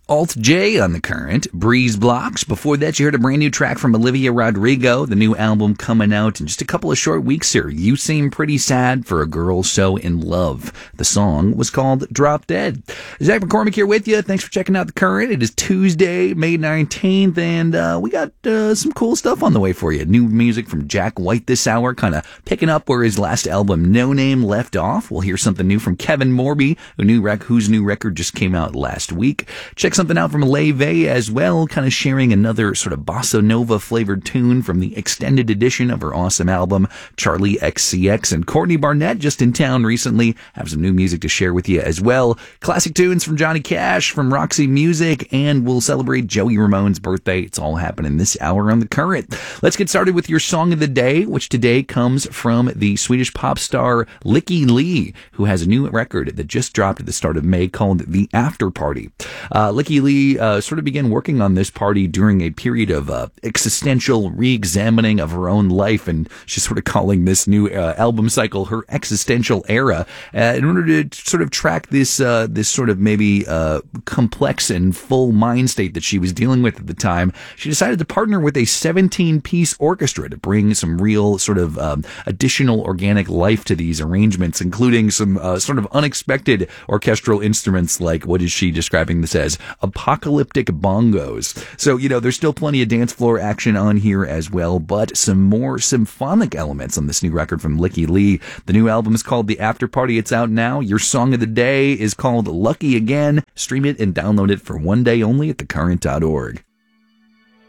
Alt J on The Current, Breeze Blocks. Before that, you heard a brand new track from Olivia Rodrigo, the new album coming out in just a couple of short weeks here. You Seem Pretty Sad for a Girl So in Love. The song was called Drop Dead. Zach McCormick here with you. Thanks for checking out The Current. It is Tuesday, May 19th, and we got some cool stuff on the way for you. New music from Jack White this hour, kind of picking up where his last album, No Name, left off. We'll hear something new from Kevin Morby, whose new record just came out last week. Check something out from Leve as well, kind of sharing another sort of bossa nova flavored tune from the extended edition of her awesome album, Charlie XCX. And Courtney Barnett, just in town recently, have some new music to share with you as well. Classic tunes from Johnny Cash, from Roxy Music, and we'll celebrate Joey Ramone's birthday. It's all happening this hour on The Current. Let's get started with your song of the day, which today comes from the Swedish pop star Lykke Li, who has a new record that just dropped at the start of May called The After Party. Lykke Li sort of began working on this party during a period of existential re-examining of her own life, and she's sort of calling this new album cycle her existential era. In order to sort of track this sort of maybe complex and full mind state that she was dealing with at the time, she decided to partner with a 17-piece orchestra to bring some real sort of additional organic life to these arrangements, including some sort of unexpected orchestral instruments like, what is she describing this as? Apocalyptic bongos. So, there's still plenty of dance floor action on here as well, but some more symphonic elements on this new record from Lykke Li. The new album is called The After Party. It's out now. Your song of the day is called Lucky Again. Stream it and download it for one day only at thecurrent.org.